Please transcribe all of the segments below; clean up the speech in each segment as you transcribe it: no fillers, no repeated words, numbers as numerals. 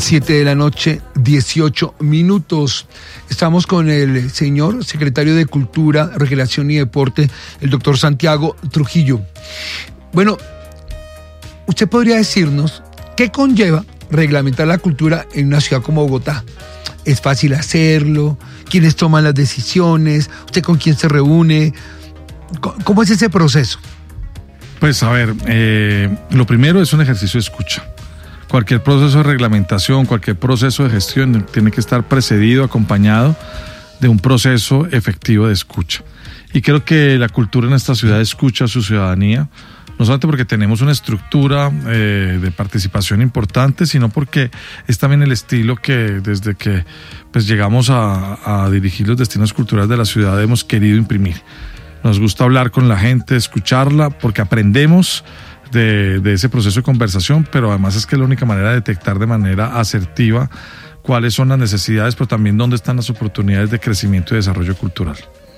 7 de la noche, 18 minutos. Estamos con el señor secretario de Cultura, Recreación y Deporte, el doctor Santiago Trujillo. Bueno, usted podría decirnos qué conlleva reglamentar la cultura en una ciudad como Bogotá. ¿Es fácil hacerlo? ¿Quiénes toman las decisiones? ¿Usted con quién se reúne? ¿Cómo es ese proceso? Pues a ver, lo primero es un ejercicio de escucha. Cualquier proceso de reglamentación, cualquier proceso de gestión tiene que estar precedido, acompañado de un proceso efectivo de escucha. Y creo que la cultura en esta ciudad escucha a su ciudadanía, no solamente porque tenemos una estructura de participación importante, sino porque es también el estilo que desde que pues, llegamos a dirigir los destinos culturales de la ciudad hemos querido imprimir. Nos gusta hablar con la gente, escucharla, porque aprendemos de ese proceso de conversación, pero además es que es la única manera de detectar de manera asertiva cuáles son las necesidades, pero también dónde están las oportunidades de crecimiento y desarrollo cultural.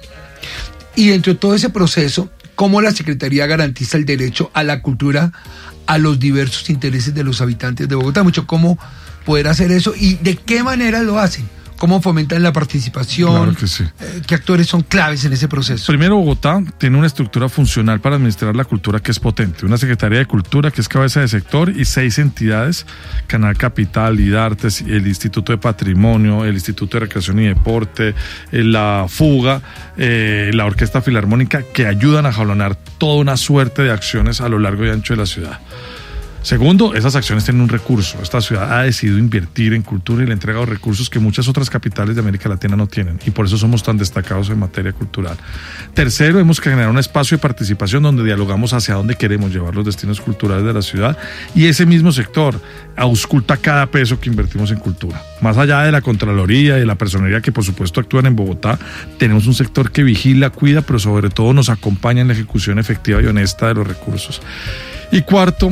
Y dentro de todo ese proceso, ¿cómo la Secretaría garantiza el derecho a la cultura a los diversos intereses de los habitantes de Bogotá? Mucho cómo poder hacer eso y de qué manera lo hacen. ¿Cómo fomentan la participación? Claro que sí. ¿Qué actores son claves en ese proceso? Primero, Bogotá tiene una estructura funcional para administrar la cultura que es potente. Una Secretaría de Cultura que es cabeza de sector y 6 entidades, Canal Capital, IDARTES, el Instituto de Patrimonio, el Instituto de Recreación y Deporte, la Fuga, la Orquesta Filarmónica, que ayudan a jalonar toda una suerte de acciones a lo largo y ancho de la ciudad. Segundo, esas acciones tienen un recurso. Esta ciudad ha decidido invertir en cultura y le ha entregado recursos que muchas otras capitales de América Latina no tienen, y por eso somos tan destacados en materia cultural. Tercero, hemos generado un espacio de participación donde dialogamos hacia dónde queremos llevar los destinos culturales de la ciudad, y ese mismo sector ausculta cada peso que invertimos en cultura. Más allá de la Contraloría y de la Personería que por supuesto actúan en Bogotá, tenemos un sector que vigila, cuida, pero sobre todo nos acompaña en la ejecución efectiva y honesta de los recursos. Y cuarto,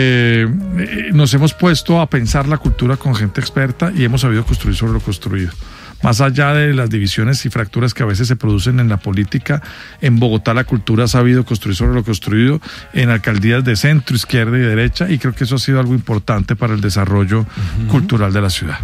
nos hemos puesto a pensar la cultura con gente experta y hemos sabido construir sobre lo construido. Más allá de las divisiones y fracturas que a veces se producen en la política, en Bogotá la cultura ha sabido construir sobre lo construido en alcaldías de centro, izquierda y derecha, y creo que eso ha sido algo importante para el desarrollo cultural de la ciudad.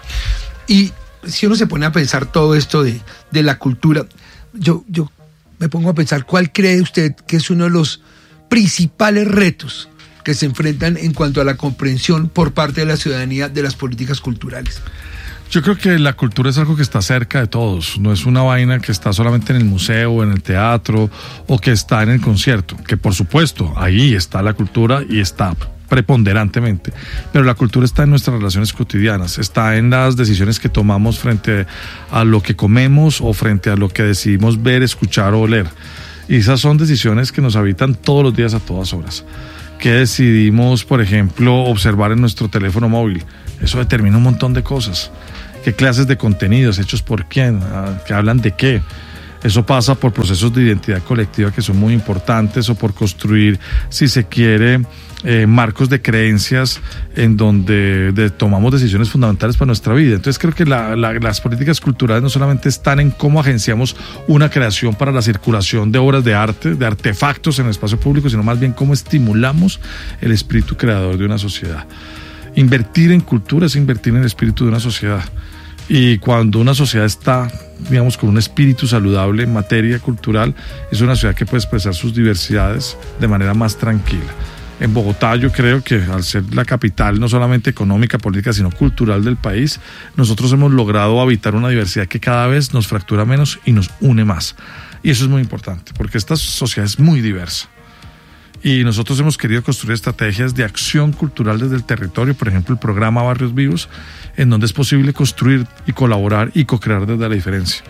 Y si uno se pone a pensar todo esto de la cultura, yo me pongo a pensar, ¿cuál cree usted que es uno de los principales retos que se enfrentan en cuanto a la comprensión por parte de la ciudadanía de las políticas culturales? Yo creo que la cultura es algo que está cerca de todos, no es una vaina que está solamente en el museo, en el teatro o que está en el concierto, que por supuesto ahí está la cultura y está preponderantemente, pero la cultura está en nuestras relaciones cotidianas, está en las decisiones que tomamos frente a lo que comemos o frente a lo que decidimos ver, escuchar o oler. Y esas son decisiones que nos habitan todos los días a todas horas. ¿Qué decidimos, por ejemplo, observar en nuestro teléfono móvil? Eso determina un montón de cosas. ¿Qué clases de contenidos, hechos por quién, que hablan de qué? Eso pasa por procesos de identidad colectiva que son muy importantes, o por construir, si se quiere, marcos de creencias en donde tomamos decisiones fundamentales para nuestra vida. Entonces creo que las políticas culturales no solamente están en cómo agenciamos una creación para la circulación de obras de arte, de artefactos en el espacio público, sino más bien cómo estimulamos el espíritu creador de una sociedad. Invertir en cultura es invertir en el espíritu de una sociedad. Y cuando una sociedad está, digamos, con un espíritu saludable en materia cultural, es una ciudad que puede expresar sus diversidades de manera más tranquila. En Bogotá yo creo que al ser la capital no solamente económica, política, sino cultural del país, nosotros hemos logrado habitar una diversidad que cada vez nos fractura menos y nos une más. Y eso es muy importante, porque esta sociedad es muy diversa. Y nosotros hemos querido construir estrategias de acción cultural desde el territorio, por ejemplo el programa Barrios Vivos, en donde es posible construir y colaborar y co-crear desde la diferencia.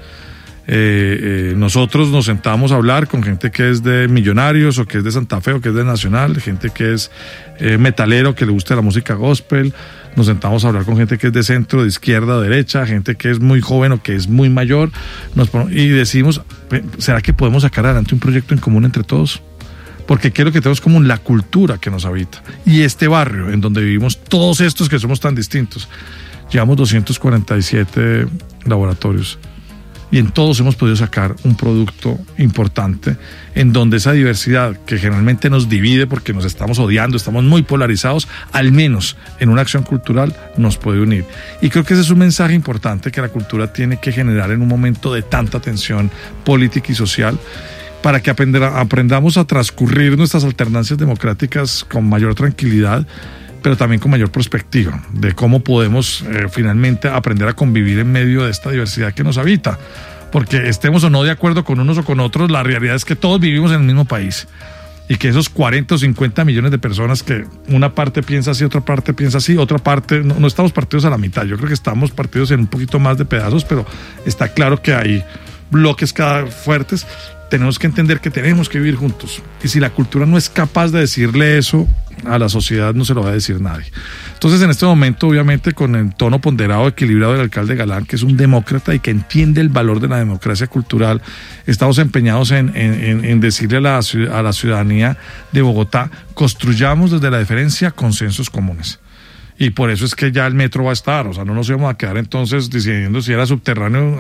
Nosotros nos sentamos a hablar con gente que es de Millonarios o que es de Santa Fe o que es de Nacional, gente que es metalero, que le gusta la música gospel. Nos sentamos a hablar con gente que es de centro, de izquierda, de derecha, gente que es muy joven o que es muy mayor, y decimos, ¿será que podemos sacar adelante un proyecto en común entre todos? Porque ¿qué es lo que tenemos común? La cultura que nos habita. Y este barrio en donde vivimos todos estos que somos tan distintos. Llevamos 247 laboratorios. y en todos hemos podido sacar un producto importante en donde esa diversidad que generalmente nos divide porque nos estamos odiando, estamos muy polarizados, al menos en una acción cultural nos puede unir. Y creo que ese es un mensaje importante que la cultura tiene que generar en un momento de tanta tensión política y social, para que aprendamos a transcurrir nuestras alternancias democráticas con mayor tranquilidad, pero también con mayor perspectiva de cómo podemos finalmente aprender a convivir en medio de esta diversidad que nos habita. Porque estemos o no de acuerdo con unos o con otros, la realidad es que todos vivimos en el mismo país. Y que esos 40 o 50 millones de personas que una parte piensa así, otra parte piensa así, otra parte, no estamos partidos a la mitad. Yo creo que estamos partidos en un poquito más de pedazos, pero está claro que hay bloques cada fuertes. Tenemos que entender que tenemos que vivir juntos. Y si la cultura no es capaz de decirle eso a la sociedad, no se lo va a decir nadie. Entonces, en este momento, obviamente, con el tono ponderado, equilibrado del alcalde Galán, que es un demócrata y que entiende el valor de la democracia cultural, estamos empeñados en decirle a la ciudadanía de Bogotá, construyamos desde la diferencia consensos comunes. Y por eso es que ya el metro va a estar, o sea, no nos íbamos a quedar entonces diciendo si era subterráneo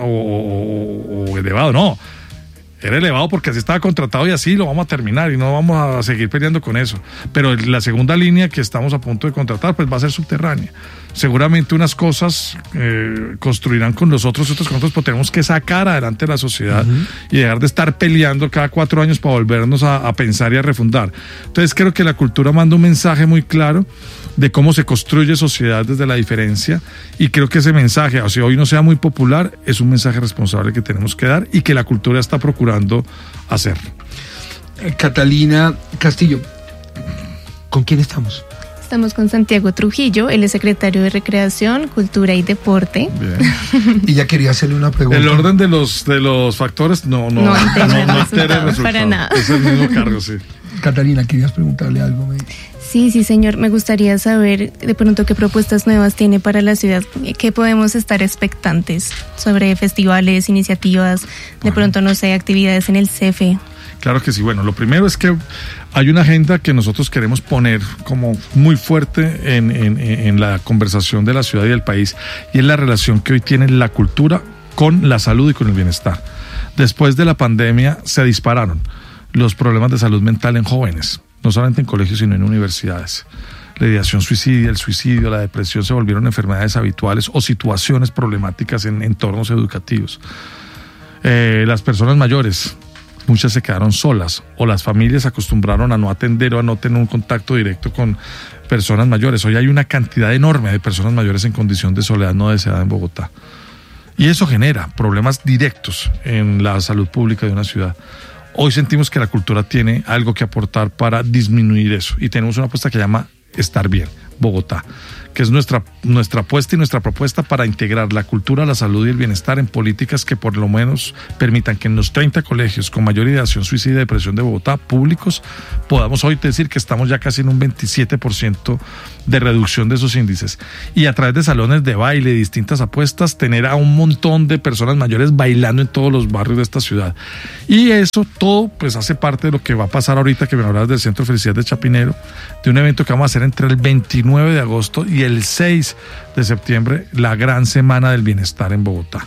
o elevado, no. Era elevado porque así estaba contratado y así lo vamos a terminar y no vamos a seguir peleando con eso. Pero la segunda línea que estamos a punto de contratar pues va a ser subterránea. Seguramente unas cosas construirán con los otros con otros, pero tenemos que sacar adelante la sociedad y dejar de estar peleando cada 4 años para volvernos a pensar y a refundar. Entonces creo que la cultura manda un mensaje muy claro de cómo se construye sociedad desde la diferencia, y creo que ese mensaje, o sea, hoy no sea muy popular, es un mensaje responsable que tenemos que dar y que la cultura está procurando hacer. Catalina Castillo, ¿con quién estamos? Estamos con Santiago Trujillo, él es secretario de Recreación, Cultura y Deporte. Bien. Y ya quería hacerle una pregunta. El orden de los factores no altera el resultado. Para nada. Es el mismo cargo, sí. Catalina, querías preguntarle algo. Sí, señor. Me gustaría saber de pronto qué propuestas nuevas tiene para la ciudad, qué podemos estar expectantes sobre festivales, iniciativas, de pronto, no sé, actividades en el CEFE. Claro que sí. Bueno, lo primero es que hay una agenda que nosotros queremos poner como muy fuerte en la conversación de la ciudad y del país, y es la relación que hoy tiene la cultura con la salud y con el bienestar. Después de la pandemia se dispararon los problemas de salud mental en jóvenes, no solamente en colegios, sino en universidades. La ideación suicida, el suicidio, la depresión se volvieron enfermedades habituales o situaciones problemáticas en entornos educativos. Las personas mayores, muchas se quedaron solas, o las familias se acostumbraron a no atender o a no tener un contacto directo con personas mayores. Hoy hay una cantidad enorme de personas mayores en condición de soledad no deseada en Bogotá. Y eso genera problemas directos en la salud pública de una ciudad. Hoy sentimos que la cultura tiene algo que aportar para disminuir eso, y tenemos una apuesta que se llama Estar Bien, Bogotá, que es nuestra apuesta y nuestra propuesta para integrar la cultura, la salud y el bienestar en políticas que por lo menos permitan que en los 30 colegios con mayor ideación suicida y depresión de Bogotá, públicos, podamos hoy decir que estamos ya casi en un 27% de reducción de esos índices, y a través de salones de baile y distintas apuestas tener a un montón de personas mayores bailando en todos los barrios de esta ciudad. Y eso todo pues hace parte de lo que va a pasar ahorita que me hablabas del Centro de Felicidad de Chapinero, de un evento que vamos a hacer entre el 29 de agosto y el 6 de septiembre, la Gran Semana del Bienestar en Bogotá.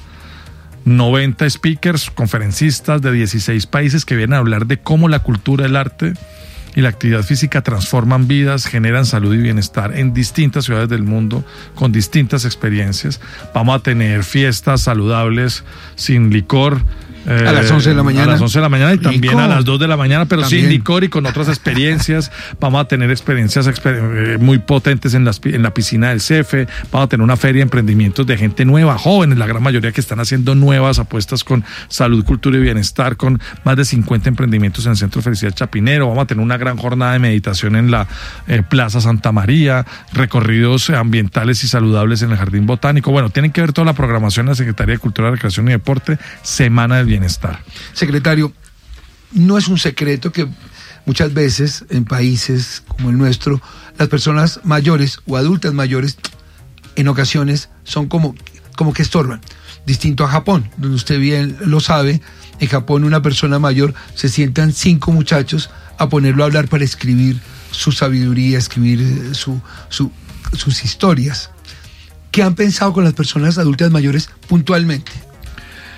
90 speakers, conferencistas de 16 países que vienen a hablar de cómo la cultura, el arte y la actividad física transforman vidas, generan salud y bienestar en distintas ciudades del mundo, con distintas experiencias. Vamos a tener fiestas saludables, sin licor, a las 11 de la mañana. A las 11 de la mañana y también Rico. A las 2 de la mañana, pero También. sin licor y con otras experiencias. Vamos a tener experiencias muy potentes en la piscina del CEFE. Vamos a tener una feria de emprendimientos de gente nueva, jóvenes, la gran mayoría que están haciendo nuevas apuestas con salud, cultura y bienestar, con más de 50 emprendimientos en el Centro de Felicidad Chapinero. Vamos a tener una gran jornada de meditación en la Plaza Santa María, recorridos ambientales y saludables en el Jardín Botánico. Bueno, tienen que ver toda la programación de la Secretaría de Cultura, Recreación y Deporte, Semana del Bienestar. Secretario, no es un secreto que muchas veces en países como el nuestro, las personas mayores o adultas mayores en ocasiones son como que estorban. Distinto a Japón, donde usted bien lo sabe, en Japón una persona mayor se sientan 5 muchachos a ponerlo a hablar para escribir su sabiduría, escribir sus historias. ¿Qué han pensado con las personas adultas mayores puntualmente?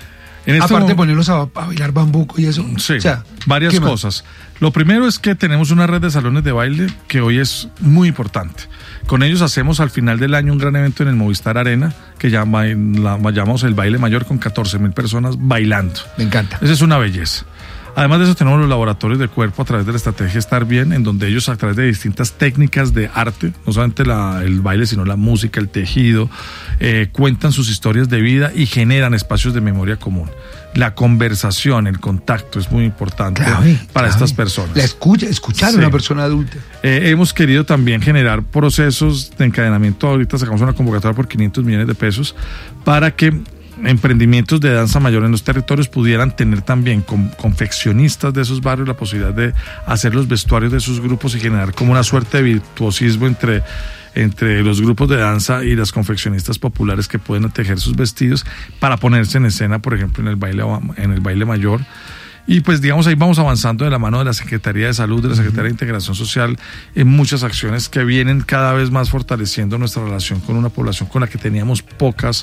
Aparte de ponerlos a bailar bambuco y eso. Sí, o sea, varias cosas. Lo primero es que tenemos una red de salones de baile que hoy es muy importante. Con ellos hacemos al final del año un gran evento en el Movistar Arena que llamamos el baile mayor, con 14,000 personas bailando. Me encanta. Esa es una belleza. Además de eso, tenemos los laboratorios del cuerpo a través de la estrategia Estar Bien, en donde ellos, a través de distintas técnicas de arte, no solamente el baile, sino la música, el tejido, cuentan sus historias de vida y generan espacios de memoria común. La conversación, el contacto es muy importante para estas personas. Escuchar a una persona adulta. Hemos querido también generar procesos de encadenamiento. Ahorita sacamos una convocatoria por 500 millones de pesos para que emprendimientos de danza mayor en los territorios pudieran tener también confeccionistas de esos barrios la posibilidad de hacer los vestuarios de sus grupos y generar como una suerte de virtuosismo entre los grupos de danza y las confeccionistas populares que pueden tejer sus vestidos para ponerse en escena, por ejemplo, en el baile mayor. Y pues digamos, ahí vamos avanzando de la mano de la Secretaría de Salud, de la Secretaría de Integración Social, en muchas acciones que vienen cada vez más fortaleciendo nuestra relación con una población con la que teníamos pocos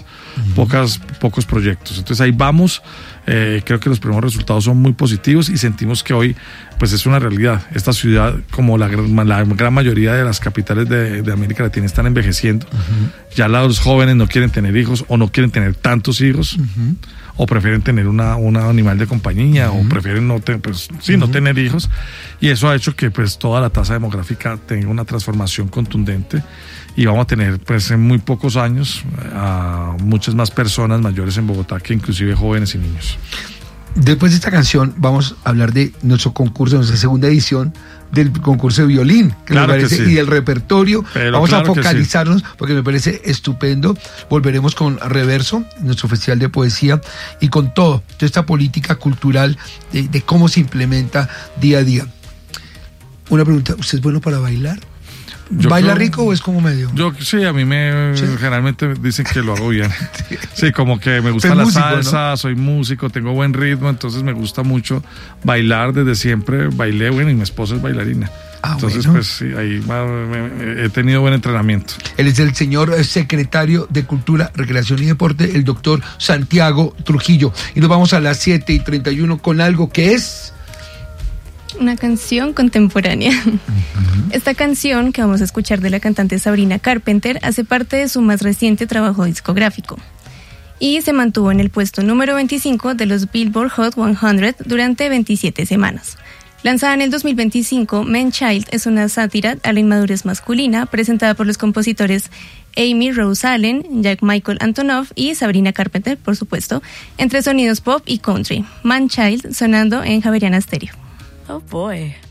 proyectos. Entonces ahí vamos, creo que los primeros resultados son muy positivos y sentimos que hoy pues es una realidad. Esta ciudad, como la gran mayoría de las capitales de América Latina, están envejeciendo. Ya los jóvenes no quieren tener hijos o no quieren tener tantos hijos. O prefieren tener un animal de compañía, o prefieren no tener hijos, y eso ha hecho que pues toda la tasa demográfica tenga una transformación contundente, y vamos a tener pues en muy pocos años a muchas más personas mayores en Bogotá que inclusive jóvenes y niños. Después de esta canción vamos a hablar de nuestro concurso, nuestra segunda edición del concurso de violín, claro, me parece, que sí. Y del repertorio. Pero vamos claro a focalizarnos porque me parece estupendo. Volveremos con Reverso, nuestro festival de poesía, y con toda esta política cultural de cómo se implementa día a día. Una pregunta, ¿usted es bueno para bailar? ¿Baila rico o es como medio? Yo sí, a mí generalmente dicen que lo hago bien. Sí, como que me gusta la salsa, ¿no? Soy músico, tengo buen ritmo, entonces me gusta mucho bailar. Desde siempre bailé, y mi esposa es bailarina. Entonces, pues sí, ahí he tenido buen entrenamiento. Él es el señor secretario de Cultura, Recreación y Deporte, el doctor Santiago Trujillo. Y nos vamos a las 7:31 con algo que es... una canción contemporánea. Esta canción que vamos a escuchar de la cantante Sabrina Carpenter hace parte de su más reciente trabajo discográfico y se mantuvo en el puesto número 25 de los Billboard Hot 100 durante 27 semanas. Lanzada en el 2025, Man Child es una sátira a la inmadurez masculina presentada por los compositores Amy Rose Allen, Jack Michael Antonoff y Sabrina Carpenter, por supuesto, entre sonidos pop y country. Man Child sonando en Javeriana Stereo. Oh boy.